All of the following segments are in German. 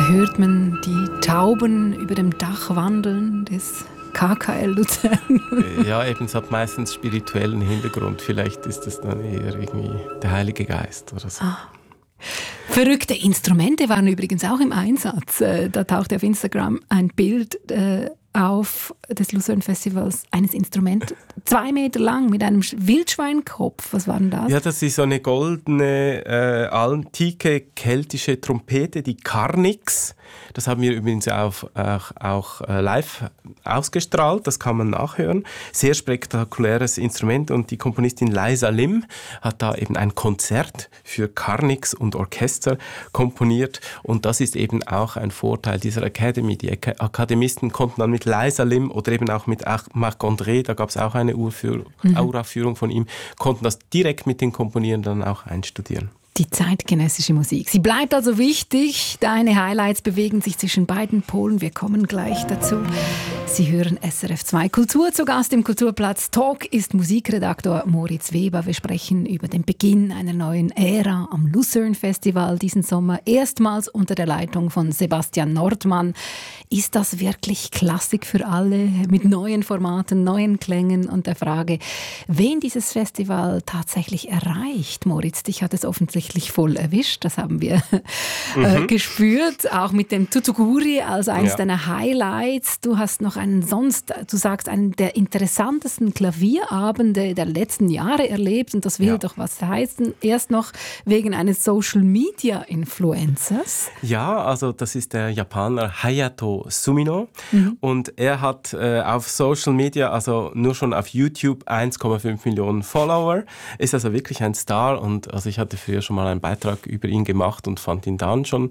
hört man die Tauben über dem Dach wandeln des KKL Luzern. Ja, eben, es hat meistens spirituellen Hintergrund. Vielleicht ist es dann eher irgendwie der Heilige Geist oder so. Verrückte Instrumente waren übrigens auch im Einsatz. Da tauchte auf Instagram ein Bild auf des Luzern Festivals, eines Instruments 2 Meter lang mit einem Wildschweinkopf. Was war denn das? Ja, das ist so eine goldene, antike keltische Trompete, die Carnix. Das haben wir übrigens auch live ausgestrahlt, das kann man nachhören. Sehr spektakuläres Instrument und die Komponistin Liza Lim hat da eben ein Konzert für Carnix und Orchester komponiert und das ist eben auch ein Vorteil dieser Academy. Die Akademisten konnten dann mit Liza Lim oder eben auch mit Marc-André, da gab es auch eine Uraufführung von ihm, konnten das direkt mit den Komponierenden dann auch einstudieren. Die zeitgenössische Musik. Sie bleibt also wichtig. Deine Highlights bewegen sich zwischen beiden Polen. Wir kommen gleich dazu. Sie hören SRF 2 Kultur. Zu Gast im Kulturplatz Talk ist Musikredaktor Moritz Weber. Wir sprechen über den Beginn einer neuen Ära am Luzern Festival diesen Sommer. Erstmals unter der Leitung von Sebastian Nordmann. Ist das wirklich Klassik für alle? Mit neuen Formaten, neuen Klängen und der Frage, wen dieses Festival tatsächlich erreicht. Moritz, dich hat es offensichtlich voll erwischt, das haben wir gespürt, auch mit dem Tutukuri als eines deiner Highlights. Du hast noch einen der interessantesten Klavierabende der letzten Jahre erlebt und das will doch was heißen. Erst noch wegen eines Social-Media-Influencers. Ja, also das ist der Japaner Hayato Sumino und er hat auf Social Media, also nur schon auf YouTube 1,5 Millionen Follower, ist also wirklich ein Star und also ich hatte früher schon mal einen Beitrag über ihn gemacht und fand ihn dann schon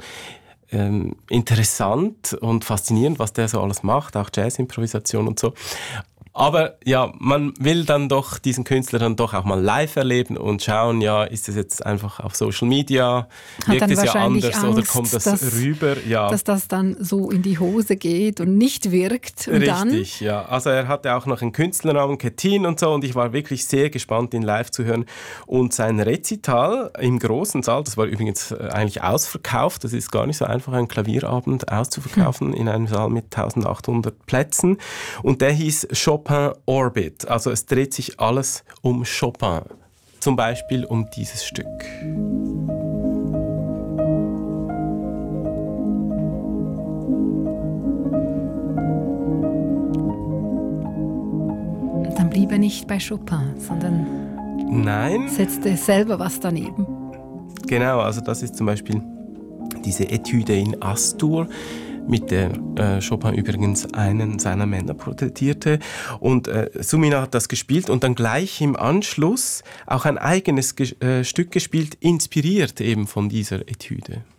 interessant und faszinierend, was der so alles macht, auch Jazz-Improvisation und so. Aber ja, man will dann doch diesen Künstler dann doch auch mal live erleben und schauen, ja, ist das jetzt einfach auf Social Media, wirkt es ja anders Angst, oder kommt das rüber? Ja. Dass das dann so in die Hose geht und nicht wirkt. Und richtig, ja. Also er hatte auch noch einen Künstlernamen, Ketin und so und ich war wirklich sehr gespannt, ihn live zu hören. Und sein Rezital im großen Saal, das war übrigens eigentlich ausverkauft, das ist gar nicht so einfach, einen Klavierabend auszuverkaufen in einem Saal mit 1800 Plätzen. Und der hieß Chopin Orbit. Also es dreht sich alles um Chopin. Zum Beispiel um dieses Stück. Dann blieb er nicht bei Chopin, sondern setzte selber was daneben. Genau, also das ist zum Beispiel diese Etüde in As-Dur, mit der Chopin übrigens einen seiner Männer porträtierte. Und Sumino hat das gespielt und dann gleich im Anschluss auch ein eigenes Stück gespielt, inspiriert eben von dieser Etüde.